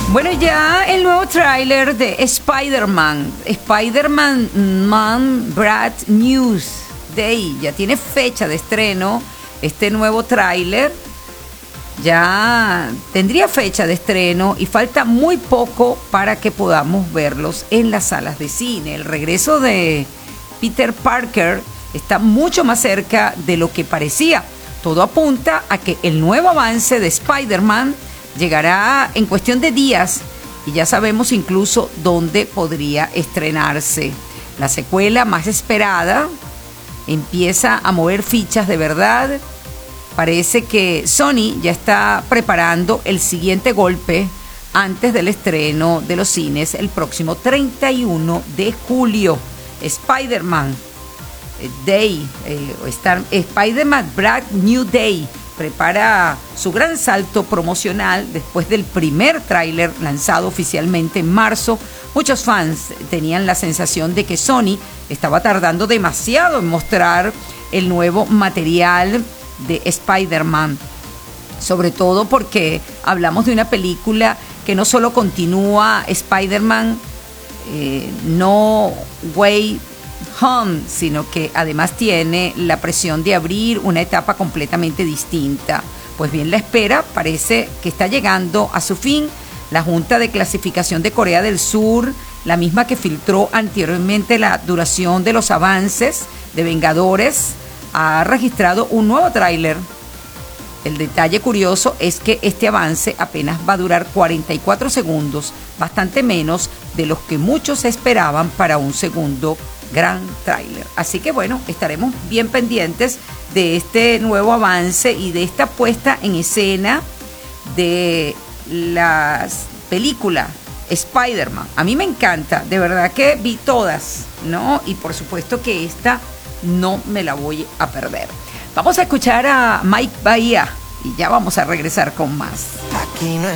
Bueno, ya el nuevo tráiler de Spider-Man Brand New Day, ya tiene fecha de estreno. Este nuevo tráiler ya tendría fecha de estreno y falta muy poco para que podamos verlos en las salas de cine. El regreso de Peter Parker está mucho más cerca de lo que parecía. Todo apunta a que el nuevo avance de Spider-Man llegará en cuestión de días y ya sabemos incluso dónde podría estrenarse. La secuela más esperada empieza a mover fichas de verdad. Parece que Sony ya está preparando el siguiente golpe antes del estreno de los cines el próximo 31 de julio. Spider-Man Day, Spider-Man Brand New Day prepara su gran salto promocional después del primer tráiler lanzado oficialmente en marzo. Muchos fans tenían la sensación de que Sony estaba tardando demasiado en mostrar el nuevo material de Spider-Man, sobre todo porque hablamos de una película que no solo continúa Spider-Man No Way Home, sino que además tiene la presión de abrir una etapa completamente distinta. Pues bien, la espera parece que está llegando a su fin. La Junta de Clasificación de Corea del Sur, la misma que filtró anteriormente la duración de los avances de Vengadores, ha registrado un nuevo tráiler. El detalle curioso es que este avance apenas va a durar 44 segundos, bastante menos de los que muchos esperaban para un segundo gran tráiler. Así que bueno, estaremos bien pendientes de este nuevo avance y de esta puesta en escena de la película Spider-Man. A mí me encanta, de verdad que vi todas, ¿no? Y por supuesto que esta no me la voy a perder. Vamos a escuchar a Mike Bahía y ya vamos a regresar con más. Aquí no es